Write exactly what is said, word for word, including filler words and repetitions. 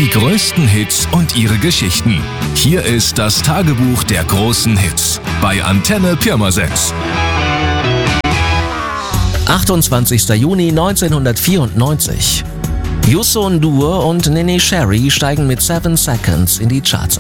Die größten Hits und ihre Geschichten. Hier ist das Tagebuch der großen Hits bei Antenne Pirmasens. achtundzwanzigster Juni neunzehnhundertvierundneunzig. Youssou N'Dour und Neneh Cherry steigen mit Seven Seconds in die Charts